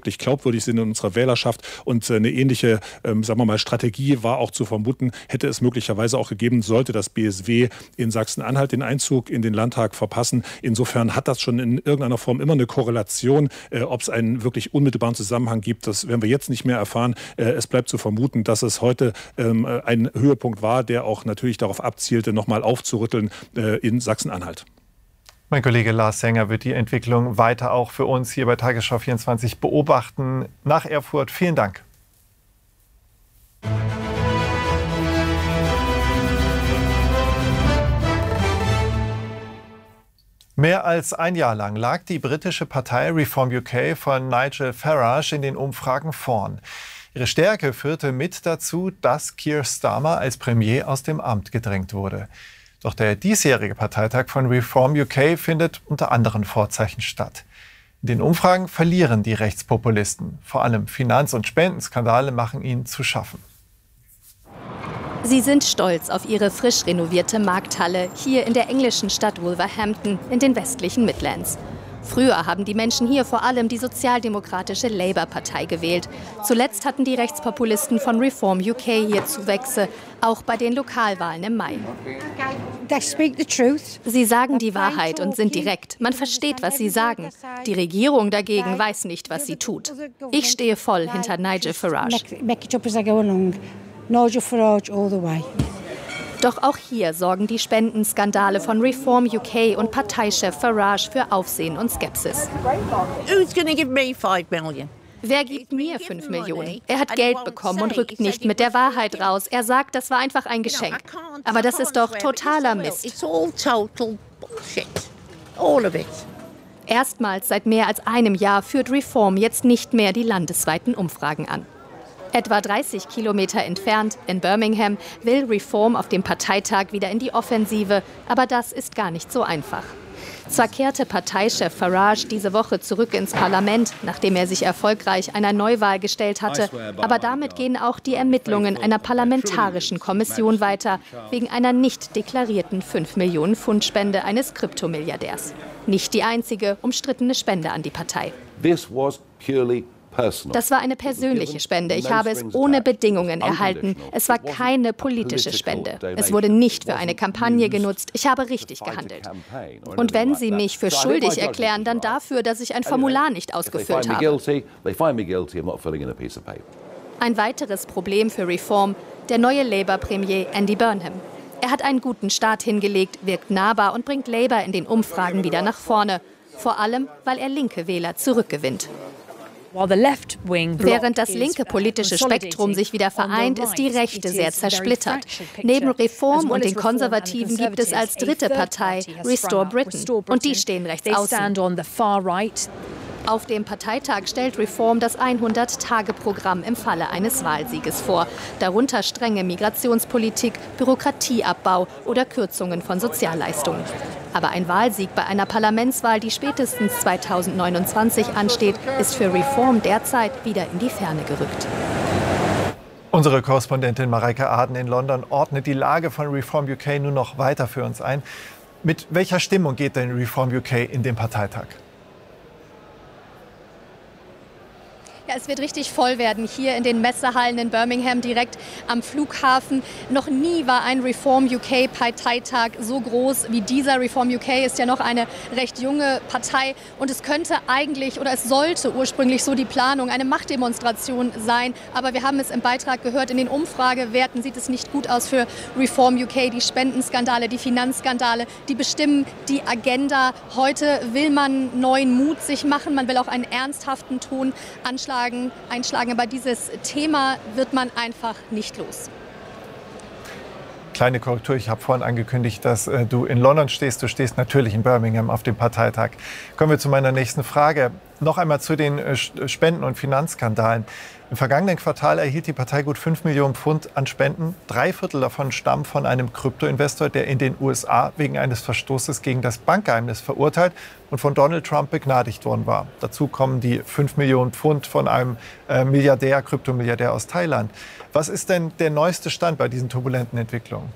wirklich glaubwürdig sind in unserer Wählerschaft. Und eine ähnliche, sagen wir mal, Strategie war auch zu vermuten, hätte es möglicherweise auch gegeben, sollte das BSW in Sachsen-Anhalt den Einzug in den Landtag verpassen. Insofern hat das schon in irgendeiner Form immer eine Korrelation. Ob es einen wirklich unmittelbaren Zusammenhang gibt, das werden wir jetzt nicht mehr erfahren. Es bleibt zu vermuten, dass es heute ein Höhepunkt war, der auch natürlich darauf abzielte, nochmal aufzurütteln in Sachsen-Anhalt. Mein Kollege Lars Sänger wird die Entwicklung weiter auch für uns hier bei Tagesschau 24 beobachten. Nach Erfurt, vielen Dank. Mehr als ein Jahr lang lag die britische Partei Reform UK von Nigel Farage in den Umfragen vorn. Ihre Stärke führte mit dazu, dass Keir Starmer als Premier aus dem Amt gedrängt wurde. Doch der diesjährige Parteitag von Reform UK findet unter anderen Vorzeichen statt. In den Umfragen verlieren die Rechtspopulisten. Vor allem Finanz- und Spendenskandale machen ihnen zu schaffen. Sie sind stolz auf ihre frisch renovierte Markthalle hier in der englischen Stadt Wolverhampton in den westlichen Midlands. Früher haben die Menschen hier vor allem die sozialdemokratische Labour-Partei gewählt. Zuletzt hatten die Rechtspopulisten von Reform UK hier Zuwächse, auch bei den Lokalwahlen im Mai. Sie sagen die Wahrheit und sind direkt. Man versteht, was sie sagen. Die Regierung dagegen weiß nicht, was sie tut. Ich stehe voll hinter Nigel Farage. Doch auch hier sorgen die Spendenskandale von Reform UK und Parteichef Farage für Aufsehen und Skepsis. Wer gibt mir 5 Millionen? Er hat Geld bekommen und rückt nicht mit der Wahrheit raus. Er sagt, das war einfach ein Geschenk. Aber das ist doch totaler Mist. Erstmals seit mehr als einem Jahr führt Reform jetzt nicht mehr die landesweiten Umfragen an. Etwa 30 Kilometer entfernt, in Birmingham, will Reform auf dem Parteitag wieder in die Offensive. Aber das ist gar nicht so einfach. Zwar kehrte Parteichef Farage diese Woche zurück ins Parlament, nachdem er sich erfolgreich einer Neuwahl gestellt hatte. Aber damit gehen auch die Ermittlungen einer parlamentarischen Kommission weiter, wegen einer nicht deklarierten 5 Millionen Pfund Spende eines Kryptomilliardärs. Nicht die einzige umstrittene Spende an die Partei. Das war eine persönliche Spende. Ich habe es ohne Bedingungen erhalten. Es war keine politische Spende. Es wurde nicht für eine Kampagne genutzt. Ich habe richtig gehandelt. Und wenn Sie mich für schuldig erklären, dann dafür, dass ich ein Formular nicht ausgefüllt habe. Ein weiteres Problem für Reform: der neue Labour-Premier Andy Burnham. Er hat einen guten Start hingelegt, wirkt nahbar und bringt Labour in den Umfragen wieder nach vorne. Vor allem, weil er linke Wähler zurückgewinnt. Während das linke politische Spektrum sich wieder vereint, ist die Rechte sehr zersplittert. Neben Reform und den Konservativen gibt es als dritte Partei Restore Britain. Und die stehen rechts außen. Auf dem Parteitag stellt Reform das 100-Tage-Programm im Falle eines Wahlsieges vor. Darunter strenge Migrationspolitik, Bürokratieabbau oder Kürzungen von Sozialleistungen. Aber ein Wahlsieg bei einer Parlamentswahl, die spätestens 2029 ansteht, ist für Reform derzeit wieder in die Ferne gerückt. Unsere Korrespondentin Mareike Aden in London ordnet die Lage von Reform UK nur noch weiter für uns ein. Mit welcher Stimmung geht denn Reform UK in den Parteitag? Ja, es wird richtig voll werden hier in den Messehallen in Birmingham, direkt am Flughafen. Noch nie war ein Reform UK Parteitag so groß wie dieser. Reform UK ist ja noch eine recht junge Partei und es könnte eigentlich oder es sollte ursprünglich so die Planung eine Machtdemonstration sein. Aber wir haben es im Beitrag gehört, in den Umfragewerten sieht es nicht gut aus für Reform UK. Die Spendenskandale, die Finanzskandale, die bestimmen die Agenda. Heute will man neuen Mut sich machen, man will auch einen ernsthaften Ton einschlagen, aber dieses Thema wird man einfach nicht los. Kleine Korrektur, ich habe vorhin angekündigt, dass du in London stehst. Du stehst natürlich in Birmingham auf dem Parteitag. Kommen wir zu meiner nächsten Frage. Noch einmal zu den Spenden- und Finanzskandalen. Im vergangenen Quartal erhielt die Partei gut 5 Millionen Pfund an Spenden. 3/4 davon stammen von einem Kryptoinvestor, der in den USA wegen eines Verstoßes gegen das Bankgeheimnis verurteilt und von Donald Trump begnadigt worden war. Dazu kommen die 5 Millionen Pfund von einem Kryptomilliardär aus Thailand. Was ist denn der neueste Stand bei diesen turbulenten Entwicklungen?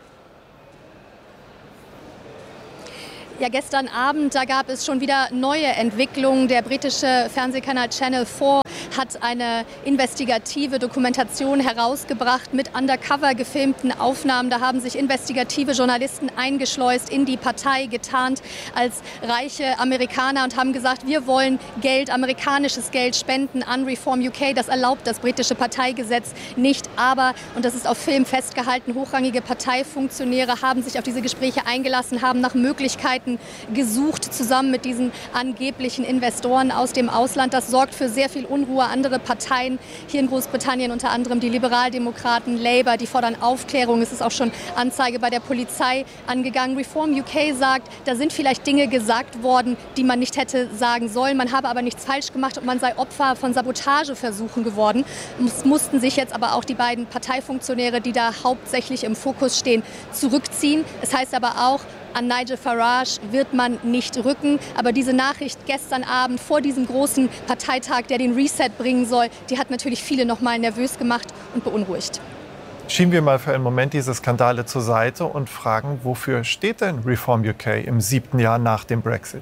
Ja, gestern Abend, da gab es schon wieder neue Entwicklungen. Der britische Fernsehkanal Channel 4 hat eine investigative Dokumentation herausgebracht mit undercover gefilmten Aufnahmen. Da haben sich investigative Journalisten eingeschleust in die Partei, getarnt als reiche Amerikaner und haben gesagt, wir wollen Geld, amerikanisches Geld spenden an Reform UK. Das erlaubt das britische Parteigesetz nicht. Aber, und das ist auf Film festgehalten, hochrangige Parteifunktionäre haben sich auf diese Gespräche eingelassen, haben nach Möglichkeiten gesucht, zusammen mit diesen angeblichen Investoren aus dem Ausland. Das sorgt für sehr viel Unruhe. Andere Parteien hier in Großbritannien, unter anderem die Liberaldemokraten, Labour, die fordern Aufklärung. Es ist auch schon Anzeige bei der Polizei angegangen. Reform UK sagt, da sind vielleicht Dinge gesagt worden, die man nicht hätte sagen sollen. Man habe aber nichts falsch gemacht und man sei Opfer von Sabotageversuchen geworden. Es mussten sich jetzt aber auch die beiden Parteifunktionäre, die da hauptsächlich im Fokus stehen, zurückziehen. Es heißt aber auch, an Nigel Farage wird man nicht rücken. Aber diese Nachricht gestern Abend vor diesem großen Parteitag, der den Reset bringen soll, die hat natürlich viele noch mal nervös gemacht und beunruhigt. Schieben wir mal für einen Moment diese Skandale zur Seite und fragen, wofür steht denn Reform UK im 7. Jahr nach dem Brexit?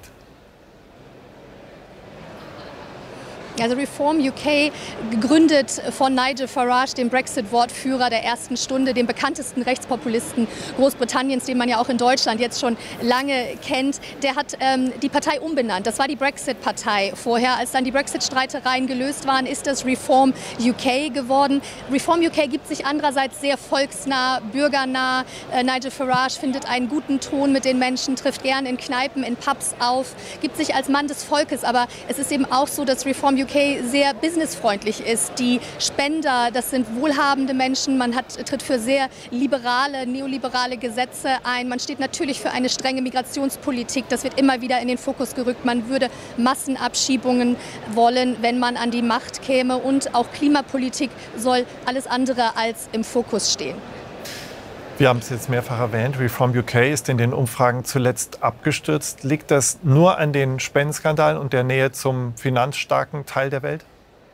Also Reform UK, gegründet von Nigel Farage, dem Brexit-Wortführer der ersten Stunde, dem bekanntesten Rechtspopulisten Großbritanniens, den man ja auch in Deutschland jetzt schon lange kennt. Der hat die Partei umbenannt. Das war die Brexit-Partei vorher. Als dann die Brexit-Streitereien gelöst waren, ist das Reform UK geworden. Reform UK gibt sich andererseits sehr volksnah, bürgernah. Nigel Farage findet einen guten Ton mit den Menschen, trifft gern in Kneipen, in Pubs auf, gibt sich als Mann des Volkes. Aber es ist eben auch so, dass Reform UK sehr businessfreundlich ist. Die Spender, das sind wohlhabende Menschen. Man tritt für sehr liberale, neoliberale Gesetze ein. Man steht natürlich für eine strenge Migrationspolitik. Das wird immer wieder in den Fokus gerückt. Man würde Massenabschiebungen wollen, wenn man an die Macht käme. Und auch Klimapolitik soll alles andere als im Fokus stehen. Wir haben es jetzt mehrfach erwähnt, Reform UK ist in den Umfragen zuletzt abgestürzt. Liegt das nur an den Spendenskandalen und der Nähe zum finanzstarken Teil der Welt?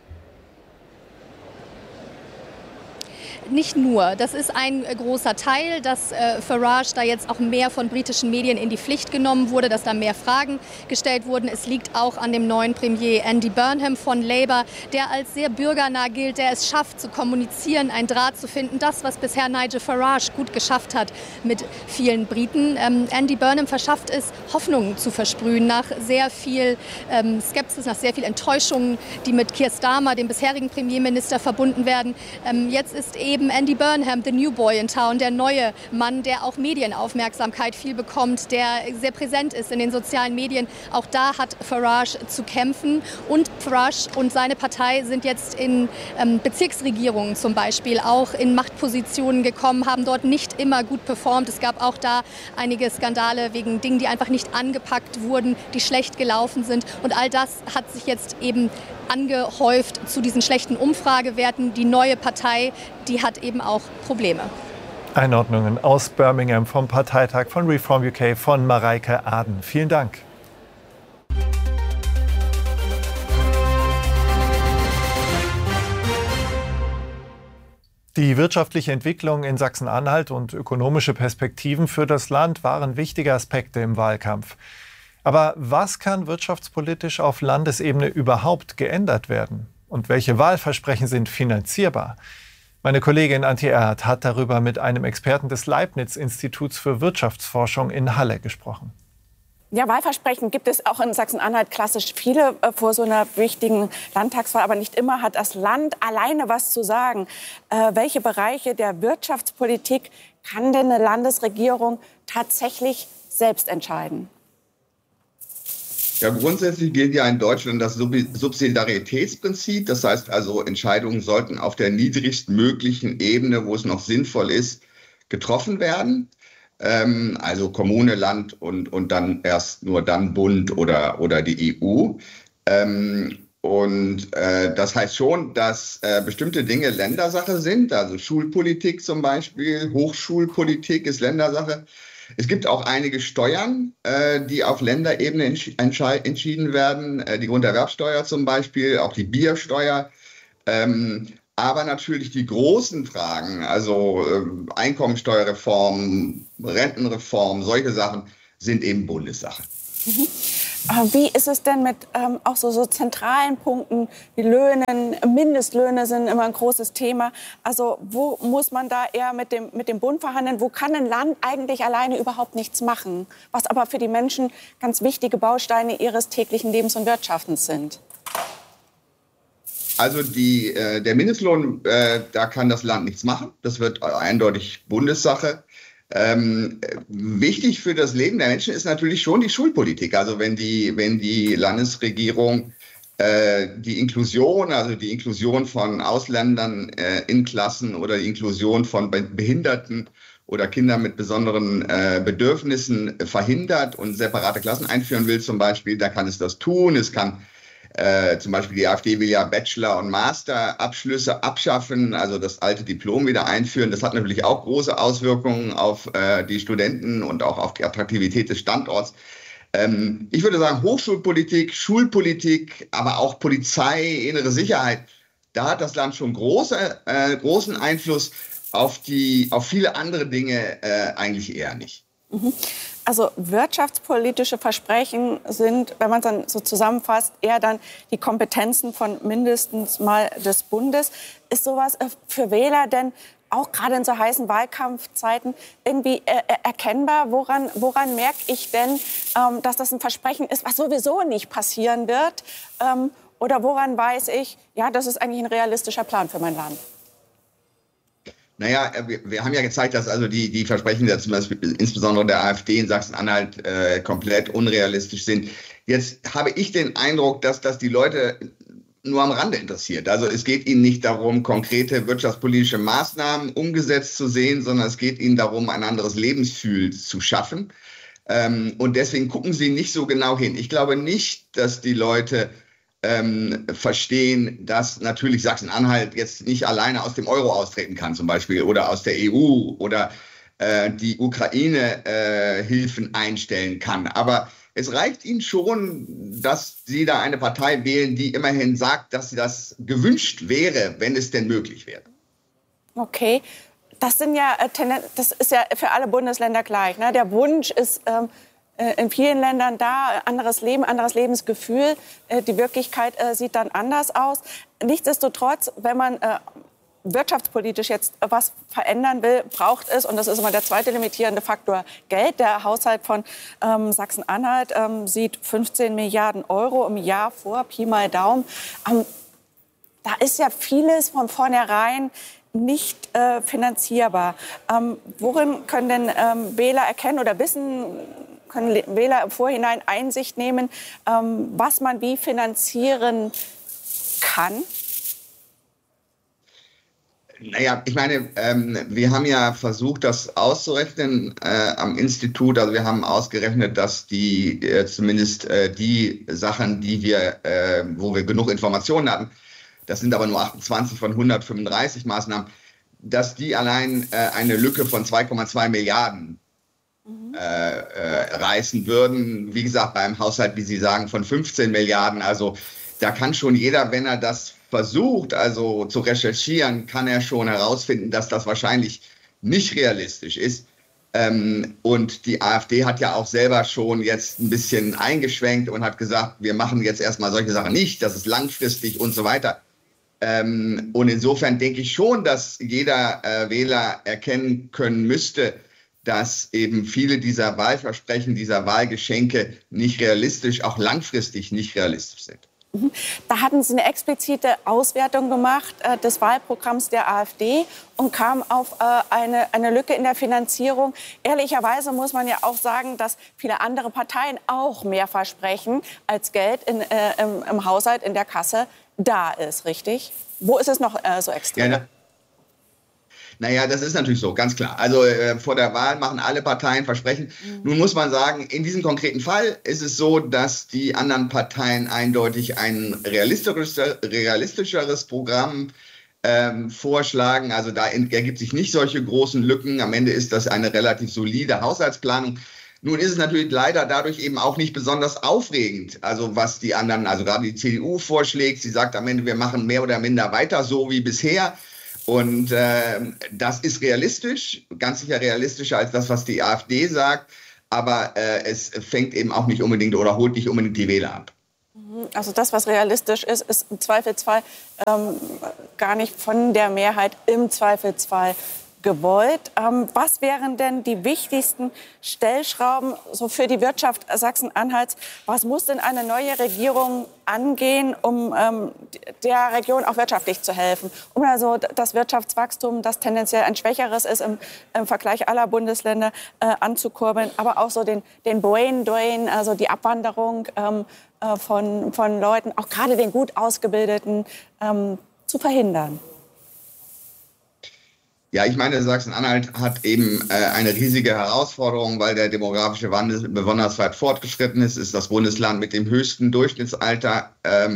Nicht nur. Das ist ein großer Teil, dass Farage da jetzt auch mehr von britischen Medien in die Pflicht genommen wurde, dass da mehr Fragen gestellt wurden. Es liegt auch an dem neuen Premier Andy Burnham von Labour, der als sehr bürgernah gilt, der es schafft zu kommunizieren, einen Draht zu finden. Das, was bisher Nigel Farage gut geschafft hat mit vielen Briten. Andy Burnham verschafft es, Hoffnungen zu versprühen nach sehr viel Skepsis, nach sehr viel Enttäuschungen, die mit Keir Starmer, dem bisherigen Premierminister, verbunden werden. Jetzt ist eben Andy Burnham, the new boy in town, der neue Mann, der auch Medienaufmerksamkeit viel bekommt, der sehr präsent ist in den sozialen Medien. Auch da hat Farage zu kämpfen. Und Farage und seine Partei sind jetzt in Bezirksregierungen zum Beispiel auch in Machtpositionen gekommen, haben dort nicht immer gut performt. Es gab auch da einige Skandale wegen Dingen, die einfach nicht angepackt wurden, die schlecht gelaufen sind. Und all das hat sich jetzt eben angehäuft zu diesen schlechten Umfragewerten. Die neue Partei, die hat eben auch Probleme. Einordnungen aus Birmingham vom Parteitag von Reform UK von Mareike Aden. Vielen Dank. Die wirtschaftliche Entwicklung in Sachsen-Anhalt und ökonomische Perspektiven für das Land waren wichtige Aspekte im Wahlkampf. Aber was kann wirtschaftspolitisch auf Landesebene überhaupt geändert werden? Und welche Wahlversprechen sind finanzierbar? Meine Kollegin Antje Erhardt hat darüber mit einem Experten des Leibniz-Instituts für Wirtschaftsforschung in Halle gesprochen. Ja, Wahlversprechen gibt es auch in Sachsen-Anhalt klassisch viele vor so einer wichtigen Landtagswahl. Aber nicht immer hat das Land alleine was zu sagen. Welche Bereiche der Wirtschaftspolitik kann denn eine Landesregierung tatsächlich selbst entscheiden? Ja, grundsätzlich gilt ja in Deutschland das Subsidiaritätsprinzip. Das heißt also, Entscheidungen sollten auf der niedrigstmöglichen Ebene, wo es noch sinnvoll ist, getroffen werden. Also Kommune, Land und dann erst nur dann Bund oder die EU. Das heißt schon, dass bestimmte Dinge Ländersache sind. Also Schulpolitik zum Beispiel, Hochschulpolitik ist Ländersache. Es gibt auch einige Steuern, die auf Länderebene entschieden werden. Die Grunderwerbsteuer zum Beispiel, auch die Biersteuer. Aber natürlich die großen Fragen, also Einkommensteuerreform, Rentenreform, solche Sachen sind eben Bundessache. Wie ist es denn mit auch so zentralen Punkten wie Löhnen? Mindestlöhne sind immer ein großes Thema. Also wo muss man da eher mit dem Bund verhandeln? Wo kann ein Land eigentlich alleine überhaupt nichts machen? Was aber für die Menschen ganz wichtige Bausteine ihres täglichen Lebens und Wirtschaftens sind. Also der Mindestlohn, da kann das Land nichts machen. Das wird eindeutig Bundessache. Wichtig für das Leben der Menschen ist natürlich schon die Schulpolitik. Also wenn die Landesregierung die Inklusion von Ausländern in Klassen oder die Inklusion von Behinderten oder Kindern mit besonderen Bedürfnissen verhindert und separate Klassen einführen will zum Beispiel, da kann es das tun. Es kann zum Beispiel die AfD will ja Bachelor- und Masterabschlüsse abschaffen, also das alte Diplom wieder einführen. Das hat natürlich auch große Auswirkungen auf die Studenten und auch auf die Attraktivität des Standorts. Ich würde sagen, Hochschulpolitik, Schulpolitik, aber auch Polizei, innere Sicherheit, da hat das Land schon großen Einfluss, auf viele andere Dinge eigentlich eher nicht. Also wirtschaftspolitische Versprechen sind, wenn man es dann so zusammenfasst, eher dann die Kompetenzen von mindestens mal des Bundes. Ist sowas für Wähler denn auch gerade in so heißen Wahlkampfzeiten irgendwie erkennbar? Woran merke ich denn, dass das ein Versprechen ist, was sowieso nicht passieren wird? Oder woran weiß ich, ja, das ist eigentlich ein realistischer Plan für mein Land? Naja, wir haben ja gezeigt, dass also die Versprechen der zum Beispiel insbesondere der AfD in Sachsen-Anhalt komplett unrealistisch sind. Jetzt habe ich den Eindruck, dass das die Leute nur am Rande interessiert. Also es geht ihnen nicht darum, konkrete wirtschaftspolitische Maßnahmen umgesetzt zu sehen, sondern es geht ihnen darum, ein anderes Lebensgefühl zu schaffen. Und deswegen gucken sie nicht so genau hin. Ich glaube nicht, dass die Leute verstehen, dass natürlich Sachsen-Anhalt jetzt nicht alleine aus dem Euro austreten kann zum Beispiel oder aus der EU oder die Ukraine Hilfen einstellen kann. Aber es reicht ihnen schon, dass sie da eine Partei wählen, die immerhin sagt, dass das gewünscht wäre, wenn es denn möglich wäre. Okay, das ist ja für alle Bundesländer gleich, ne? Der Wunsch ist in vielen Ländern da, anderes Leben, anderes Lebensgefühl. Die Wirklichkeit sieht dann anders aus. Nichtsdestotrotz, wenn man wirtschaftspolitisch jetzt was verändern will, braucht es, und das ist immer der zweite limitierende Faktor, Geld. Der Haushalt von Sachsen-Anhalt sieht 15 Milliarden Euro im Jahr vor, Pi mal Daumen. Da ist ja vieles von vornherein nicht finanzierbar. Worin können denn Wähler erkennen oder können Wähler im Vorhinein Einsicht nehmen, was man wie finanzieren kann? Naja, ich meine, wir haben ja versucht, das auszurechnen am Institut. Also wir haben ausgerechnet, dass zumindest die Sachen, wo wir genug Informationen hatten, das sind aber nur 28 von 135 Maßnahmen, dass die allein eine Lücke von 2,2 Milliarden reißen würden. Wie gesagt, beim Haushalt, wie Sie sagen, von 15 Milliarden. Also da kann schon jeder, wenn er das versucht, also zu recherchieren, kann er schon herausfinden, dass das wahrscheinlich nicht realistisch ist. Und die AfD hat ja auch selber schon jetzt ein bisschen eingeschwenkt und hat gesagt, wir machen jetzt erstmal solche Sachen nicht, das ist langfristig und so weiter. Und insofern denke ich schon, dass jeder Wähler erkennen können müsste, dass eben viele dieser Wahlversprechen, dieser Wahlgeschenke nicht realistisch, auch langfristig nicht realistisch sind. Da hatten Sie eine explizite Auswertung gemacht des Wahlprogramms der AfD und kam auf eine Lücke in der Finanzierung. Ehrlicherweise muss man ja auch sagen, dass viele andere Parteien auch mehr versprechen, als Geld im Haushalt, in der Kasse da ist, richtig? Wo ist es noch so extrem? Ja, naja, das ist natürlich so, ganz klar. Also vor der Wahl machen alle Parteien Versprechen. Nun muss man sagen, in diesem konkreten Fall ist es so, dass die anderen Parteien eindeutig ein realistischeres Programm vorschlagen. Also da ergibt sich nicht solche großen Lücken. Am Ende ist das eine relativ solide Haushaltsplanung. Nun ist es natürlich leider dadurch eben auch nicht besonders aufregend. Also was die anderen, also gerade die CDU vorschlägt, sie sagt am Ende, wir machen mehr oder minder weiter so wie bisher. Und das ist realistisch, ganz sicher realistischer als das, was die AfD sagt. aber es fängt eben auch nicht unbedingt oder holt nicht unbedingt die Wähler ab. Also das, was realistisch ist, ist im Zweifelsfall gar nicht von der Mehrheit im Zweifelsfall gewollt. Was wären denn die wichtigsten Stellschrauben so für die Wirtschaft Sachsen-Anhalts? Was muss denn eine neue Regierung angehen, um der Region auch wirtschaftlich zu helfen? Um also das Wirtschaftswachstum, das tendenziell ein schwächeres ist im Vergleich aller Bundesländer, anzukurbeln, aber auch so den Brain Drain, also die Abwanderung von Leuten, auch gerade den gut Ausgebildeten, zu verhindern. Ja, ich meine, Sachsen-Anhalt hat eben eine riesige Herausforderung, weil der demografische Wandel besonders weit fortgeschritten ist. Es ist das Bundesland mit dem höchsten Durchschnittsalter.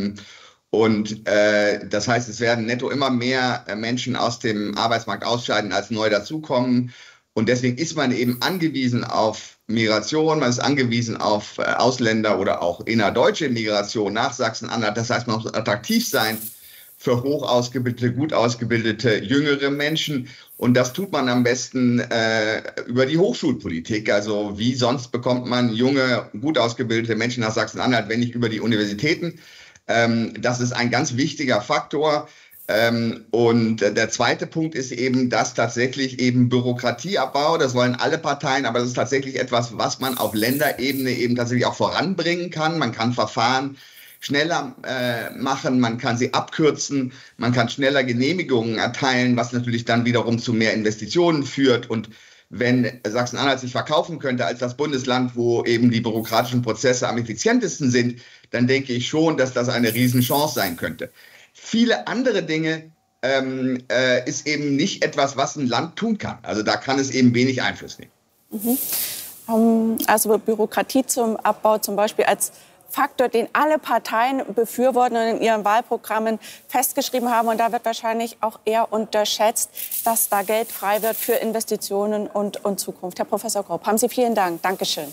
Das heißt, es werden netto immer mehr Menschen aus dem Arbeitsmarkt ausscheiden, als neu dazukommen. Und deswegen ist man eben angewiesen auf Migration, man ist angewiesen auf Ausländer oder auch innerdeutsche Migration nach Sachsen-Anhalt. Das heißt, man muss attraktiv sein für hoch ausgebildete, gut ausgebildete, jüngere Menschen. Und das tut man am besten über die Hochschulpolitik. Also wie sonst bekommt man junge, gut ausgebildete Menschen nach Sachsen-Anhalt, wenn nicht über die Universitäten. Das ist ein ganz wichtiger Faktor. Und der zweite Punkt ist eben, dass tatsächlich eben Bürokratieabbau, das wollen alle Parteien, aber das ist tatsächlich etwas, was man auf Länderebene eben tatsächlich auch voranbringen kann. Man kann Verfahren schneller machen, man kann sie abkürzen, man kann schneller Genehmigungen erteilen, was natürlich dann wiederum zu mehr Investitionen führt. Und wenn Sachsen-Anhalt sich verkaufen könnte als das Bundesland, wo eben die bürokratischen Prozesse am effizientesten sind, dann denke ich schon, dass das eine Riesenchance sein könnte. Viele andere Dinge ist eben nicht etwas, was ein Land tun kann. Also da kann es eben wenig Einfluss nehmen. Also Bürokratie zum Abbau zum Beispiel als Faktor, den alle Parteien befürworten und in ihren Wahlprogrammen festgeschrieben haben. Und da wird wahrscheinlich auch eher unterschätzt, dass da Geld frei wird für Investitionen und Zukunft. Herr Professor Grob, haben Sie vielen Dank. Dankeschön.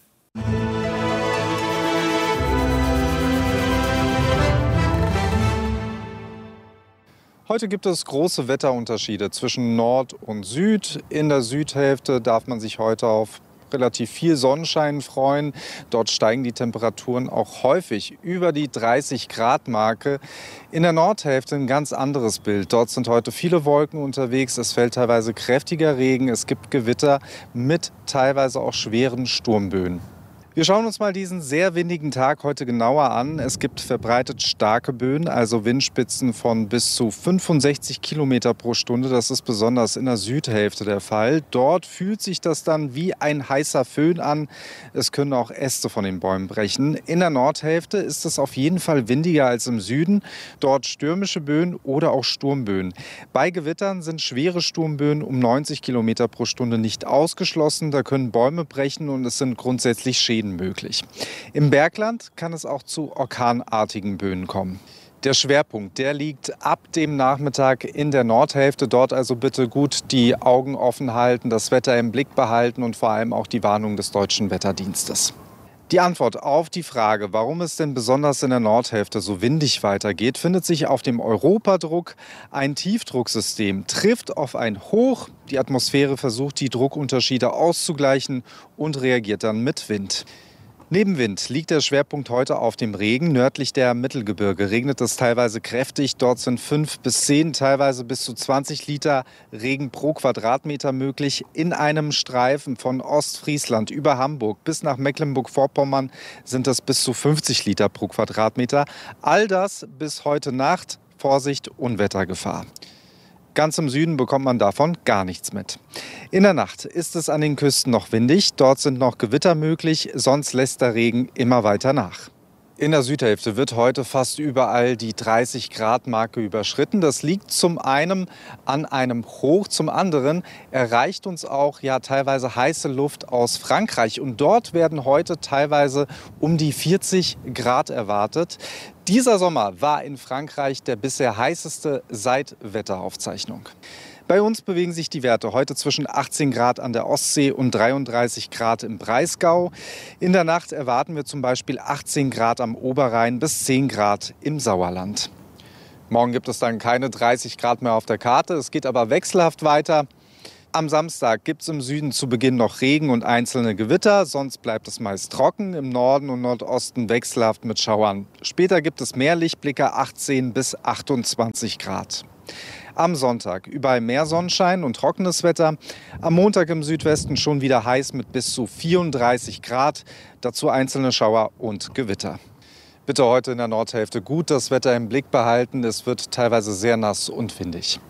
Heute gibt es große Wetterunterschiede zwischen Nord und Süd. In der Südhälfte darf man sich heute auf relativ viel Sonnenschein freuen. Dort steigen die Temperaturen auch häufig über die 30-Grad-Marke. In der Nordhälfte ein ganz anderes Bild. Dort sind heute viele Wolken unterwegs. Es fällt teilweise kräftiger Regen. Es gibt Gewitter mit teilweise auch schweren Sturmböen. Wir schauen uns mal diesen sehr windigen Tag heute genauer an. Es gibt verbreitet starke Böen, also Windspitzen von bis zu 65 Kilometer pro Stunde. Das ist besonders in der Südhälfte der Fall. Dort fühlt sich das dann wie ein heißer Föhn an. Es können auch Äste von den Bäumen brechen. In der Nordhälfte ist es auf jeden Fall windiger als im Süden. Dort stürmische Böen oder auch Sturmböen. Bei Gewittern sind schwere Sturmböen um 90 Kilometer pro Stunde nicht ausgeschlossen. Da können Bäume brechen und es sind grundsätzlich Schäden möglich. Im Bergland kann es auch zu orkanartigen Böen kommen. Der Schwerpunkt, der liegt ab dem Nachmittag in der Nordhälfte. Dort also bitte gut die Augen offen halten, das Wetter im Blick behalten und vor allem auch die Warnung des Deutschen Wetterdienstes. Die Antwort auf die Frage, warum es denn besonders in der Nordhälfte so windig weitergeht, findet sich auf dem Europadruck. Ein Tiefdrucksystem trifft auf ein Hoch. Die Atmosphäre versucht, die Druckunterschiede auszugleichen und reagiert dann mit Wind. Neben Wind liegt der Schwerpunkt heute auf dem Regen. Nördlich der Mittelgebirge regnet es teilweise kräftig. Dort sind 5 bis 10, teilweise bis zu 20 Liter Regen pro Quadratmeter möglich. In einem Streifen von Ostfriesland über Hamburg bis nach Mecklenburg-Vorpommern sind es bis zu 50 Liter pro Quadratmeter. All das bis heute Nacht. Vorsicht, Unwettergefahr. Ganz im Süden bekommt man davon gar nichts mit. In der Nacht ist es an den Küsten noch windig. Dort sind noch Gewitter möglich, sonst lässt der Regen immer weiter nach. In der Südhälfte wird heute fast überall die 30-Grad-Marke überschritten. Das liegt zum einen an einem Hoch, zum anderen erreicht uns auch teilweise heiße Luft aus Frankreich. Und dort werden heute teilweise um die 40 Grad erwartet. Dieser Sommer war in Frankreich der bisher heißeste seit Wetteraufzeichnung. Bei uns bewegen sich die Werte heute zwischen 18 Grad an der Ostsee und 33 Grad im Breisgau. In der Nacht erwarten wir zum Beispiel 18 Grad am Oberrhein bis 10 Grad im Sauerland. Morgen gibt es dann keine 30 Grad mehr auf der Karte. Es geht aber wechselhaft weiter. Am Samstag gibt es im Süden zu Beginn noch Regen und einzelne Gewitter, sonst bleibt es meist trocken, im Norden und Nordosten wechselhaft mit Schauern. Später gibt es mehr Lichtblicke, 18 bis 28 Grad. Am Sonntag überall mehr Sonnenschein und trockenes Wetter. Am Montag im Südwesten schon wieder heiß mit bis zu 34 Grad. Dazu einzelne Schauer und Gewitter. Bitte heute in der Nordhälfte gut das Wetter im Blick behalten. Es wird teilweise sehr nass und windig.